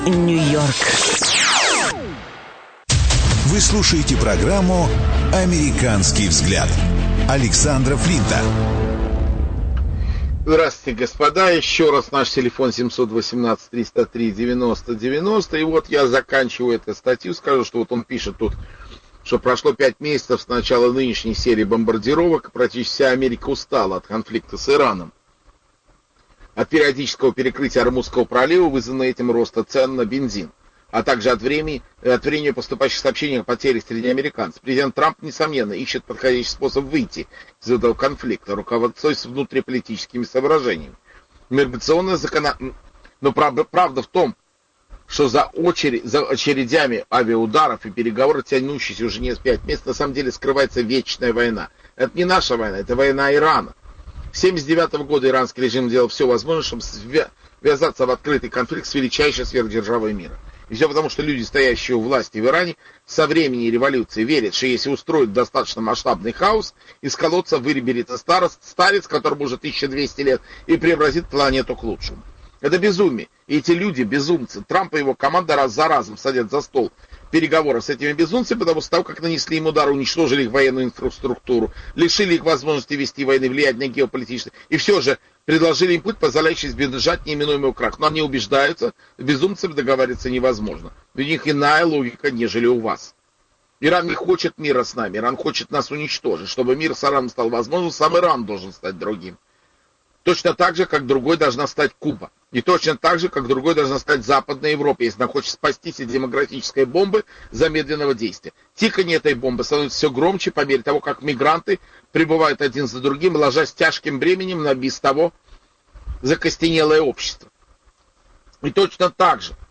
Нью-Йорк. Вы слушаете программу «Американский взгляд» Александра Флинта. Здравствуйте, господа. Еще раз наш телефон 718-303-90-90. И вот я заканчиваю эту статью. Скажу, что вот он пишет тут, что прошло 5 месяцев с начала нынешней серии бомбардировок, и практически вся Америка устала от конфликта с Ираном. От периодического перекрытия Ормузского пролива, вызванного этим роста цен на бензин, а также от времени поступающих сообщений о потерях среди американцев. Президент Трамп, несомненно, ищет подходящий способ выйти из этого конфликта, руководствуясь внутриполитическими соображениями. Миграционное Но правда в том, что за очередями авиаударов и переговоров, тянущиеся уже не 5 месяцев, на самом деле скрывается вечная война. Это не наша война, это война Ирана. С 1979 года иранский режим делал все возможное, чтобы ввязаться в открытый конфликт с величайшей сверхдержавой мира. И все потому, что люди, стоящие у власти в Иране, со времени революции верят, что если устроить достаточно масштабный хаос, из колодца выберется старец, которому уже 1200 лет, и преобразит планету к лучшему. Это безумие. И эти люди, безумцы, Трамп и его команда раз за разом садят за стол переговоров с этими безумцами, потому что того, как нанесли им удар, уничтожили их военную инфраструктуру, лишили их возможности вести войны, влиять на геополитические, и все же предложили им путь, позволяющий избежать неминуемого краха. Но они убеждаются, с безумцами договариваться невозможно. У них иная логика, нежели у вас. Иран не хочет мира с нами, Иран хочет нас уничтожить. Чтобы мир с Ираном стал возможным, сам Иран должен стать другим. Точно так же, как другой должна стать Куба. И точно так же, как другой должна стать Западная Европа, если она хочет спастись от демографической бомбы замедленного действия. Тиканье этой бомбы становится все громче по мере того, как мигранты прибывают один за другим, ложась тяжким бременем на без того закостенелое общество. И точно так же,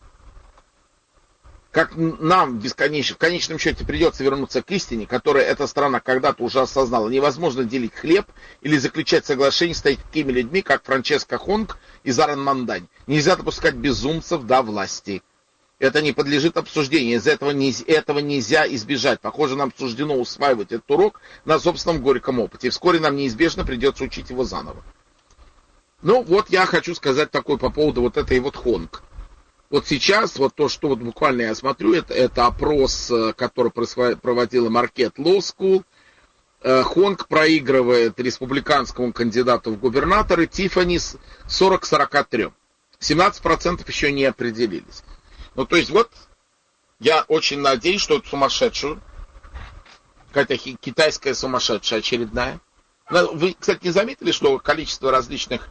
как нам в конечном счете придется вернуться к истине, которую эта страна когда-то уже осознала. Невозможно делить хлеб или заключать соглашение с такими людьми, как Франческо Хонг и Заран Мандань. Нельзя допускать безумцев до власти. Это не подлежит обсуждению, этого нельзя избежать. Похоже, нам суждено усваивать этот урок на собственном горьком опыте. И вскоре нам неизбежно придется учить его заново. Ну, вот я хочу сказать такое по поводу вот этой вот Хонг. Вот сейчас, вот то, что вот буквально я смотрю, это опрос, который проводила Marquette Law School. Хонг проигрывает республиканскому кандидату в губернаторы Тиффани 40-43. 17% еще не определились. Ну, то есть, вот, я очень надеюсь, что это сумасшедшую, какая-то китайская сумасшедшая очередная. Вы, кстати, не заметили, что количество различных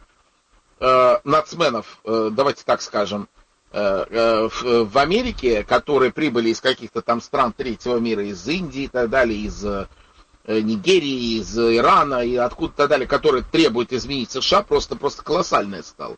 нацменов, давайте так скажем, в Америке, которые прибыли из каких-то там стран третьего мира, из Индии и так далее, из Нигерии, из Ирана и откуда-то так далее, которые требуют изменить США, просто колоссальное стало.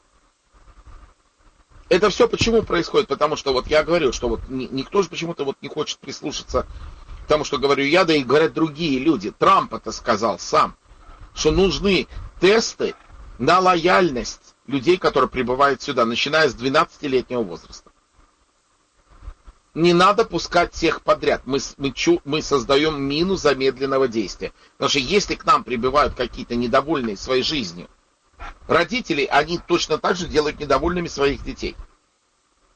Это все почему происходит? Потому что вот я говорю, что вот никто же почему-то вот не хочет прислушаться к тому, что говорю я, да и говорят другие люди. Трамп это сказал сам, что нужны тесты на лояльность людей, которые прибывают сюда, начиная с 12-летнего возраста. Не надо пускать всех подряд. Мы создаем мину замедленного действия. Потому что если к нам прибывают какие-то недовольные своей жизнью родители, они точно так же делают недовольными своих детей.